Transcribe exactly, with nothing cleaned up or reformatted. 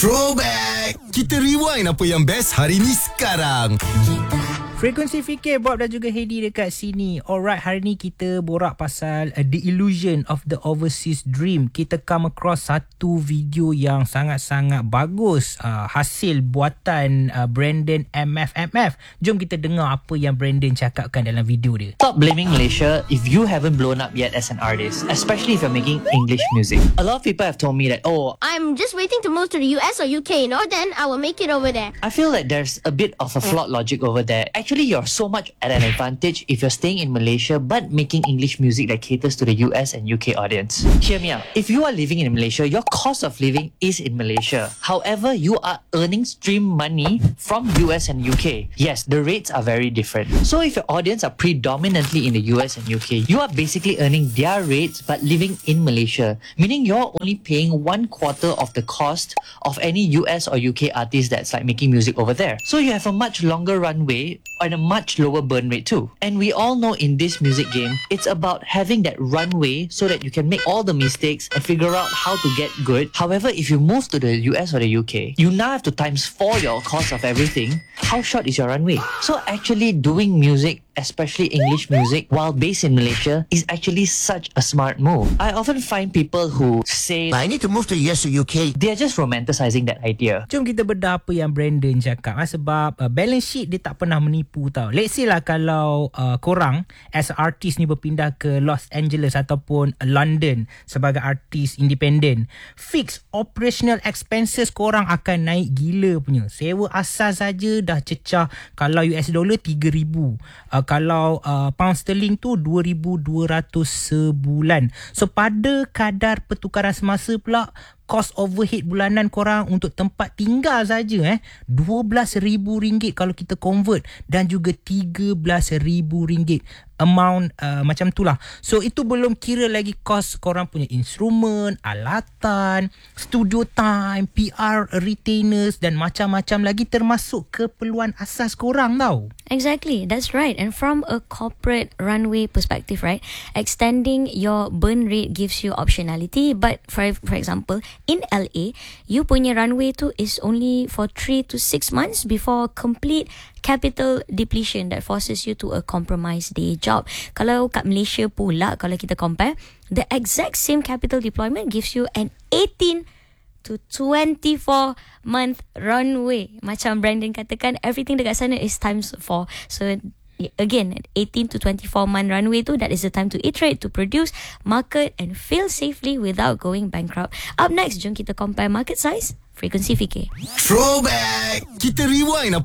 Throwback! Kita rewind apa yang best hari ni sekarang. Frekuensi Fikir, Bob dan juga Heidi dekat sini. Alright, hari ni kita borak pasal uh, The Illusion of the Overseas Dream. Kita come across satu video yang sangat-sangat bagus. Uh, hasil buatan uh, Brandon M F M F. Jom kita dengar apa yang Brandon cakapkan dalam video dia. Stop blaming Malaysia if you haven't blown up yet as an artist, especially if you're making English music. A lot of people have told me that, oh, I'm just waiting to move to the U S or U K, you know, then I will make it over there. I feel like there's a bit of a flawed logic over there. Actually, you're so much at an advantage if you're staying in Malaysia but making English music that caters to the U S and U K audience. Hear me out. If you are living in Malaysia, your cost of living is in Malaysia. However, you are earning stream money from U S and U K. Yes, the rates are very different. So if your audience are predominantly in the U S and U K, you are basically earning their rates but living in Malaysia, meaning you're only paying one quarter of the cost of any U S or U K artist that's like making music over there. So you have a much longer runway and a much lower burn rate too. And we all know in this music game, it's about having that runway so that you can make all the mistakes and figure out how to get good. However, if you move to the U S or the U K, you now have to times four your cost of everything. How short is your runway? So actually doing music, especially English music, while based in Malaysia is actually such a smart move. I often find people who say I need to move to the U S or U K. They're just romanticizing that idea. Jom kita bedah apa yang Brandon cakap ha? Sebab uh, balance sheet dia tak pernah menipu tau. Let's say lah kalau uh, korang as artist ni berpindah ke Los Angeles ataupun London sebagai artis independent, fix operational expenses korang akan naik gila punya. Sewa asas saja dah cecah kalau U S dollar tiga ribu. Uh, kalau uh, pound sterling tu dua ribu dua ratus sebulan. So pada kadar pertukaran semasa pula, kos overhead bulanan korang untuk tempat tinggal saja eh dua belas ribu ringgit kalau kita convert, dan juga tiga belas ribu ringgit amount uh, macam tu lah. So itu belum kira lagi kos korang punya instrumen, alatan, studio time, P R retainers dan macam-macam lagi, termasuk keperluan asas korang tau. Exactly, that's right. And from a corporate runway perspective, right, extending your burn rate gives you optionality. But for for example, in L A, you punya runway tu is only for three to six months before complete capital depletion that forces you to a compromise day job. Kalau kat Malaysia pula, kalau kita compare, the exact same capital deployment gives you an eighteen to twenty-four month runway. Macam Brandon katakan, everything dekat sana is times four. So again, eighteen to twenty-four month runway tu, that is the time to iterate, to produce, market and fail safely without going bankrupt. Up next, jom kita compare market size, Frekuensi Fikir. Throwback! Kita rewind apa